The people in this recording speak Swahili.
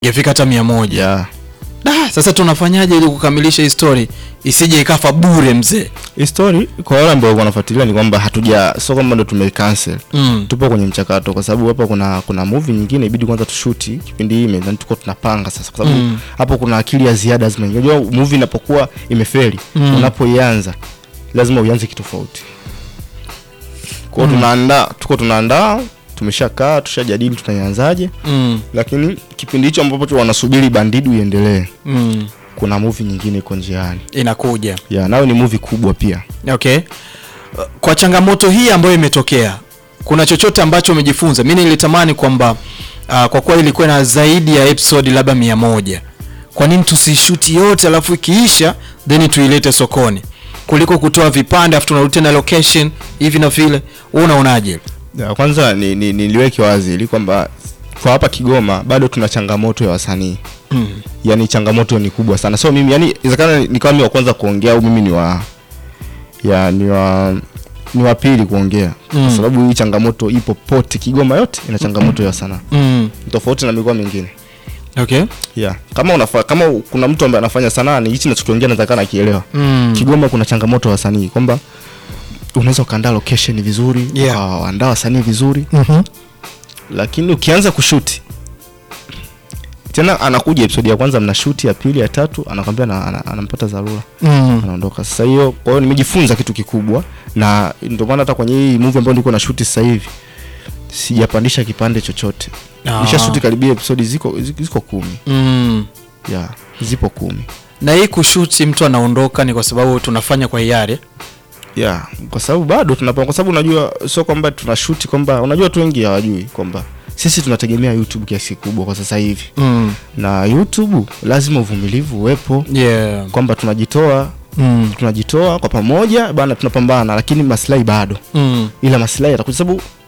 Ingefika hata 100. Yeah. Sasa tunafanyaje ili kukamilisha hii story isije ikafa bure mzee? Hii story kwa wale ambao wanafuatilia ni kwamba sio kwamba ndo tumecancel. Tupo kwenye mchakato kwa sababu hapa kuna movie nyingine ibidi kwanza tushuti kipindi hii na tuko tunapanga sasa kwa sababu hapo kuna akili ya ziada lazima. Unajua movie inapokuwa imefeli unapoianza lazima uanze kitu tofauti. Kwa tunaandaa tumeshakaa tushajadili tutaianzaje. Lakini kipindi hicho ambapo wanasubiri Bandidu iendelee. Kuna movie nyingine iko njiani inakuja. Nayo ni movie kubwa pia. Okay. Kwa changamoto hii ambayo imetokea, kuna chochote ambacho umejifunza? Mimi nilitamani kwamba kwa kuwa ilikuwa na zaidi ya episode labda 100. Kwa nini tusishuti yote alafu ikiisha then tuilete sokoni kuliko kutoa vipande afu tunarudi tena location hivi na vile? Wewe unaonaje? Kwanza niliweke wazi ili kwamba kwa hapa Kigoma bado tuna changamoto ya wasanii. Yaani changamoto ni kubwa sana. So mimi yani inawezekana nikawa mimi wa kwanza kuongea au mimi ni wa pili kuongea. Kwa sababu hii changamoto ipo pote Kigoma yote ina changamoto ya sanaa. Tofauti na mikoa mingine. Okay. Kama kuna mtu ambaye anafanya sanaa ni hichi ninachokiongea nataka akielewa. Kigoma kuna changamoto ya wasanii kwamba unaweza ukaandaa location vizuri, ukaandaa wasanii vizuri. Lakini ukianza kushuti tena anakuja episode ya kwanza mnashuti ya pili ya tatu anakuambia anampata dharura. Anaondoka. Sasa hiyo kwa hiyo nimejifunza kitu kikubwa na ndio maana hata kwenye hii movie ambayo niko na shoot sasa hivi sijapandisha kipande chochote. Nishashuti karibia episode ziko 10. Zipo 10. Na hii kushuti mtu anaondoka ni kwa sababu tunafanya kwa hiari. Kwa sababu bado tunapanga kwa sababu unajua sio kwamba tunashuti kwamba unajua watu wengi hawajui kwamba sisi tunategemea YouTube kiasi kubwa kwa sasa hivi. Na YouTube lazima uvumilivu uwepo. Kwamba tunajitoa kwa pamoja bana tunapambana lakini maslahi bado. Ila maslahi yatakuja sababu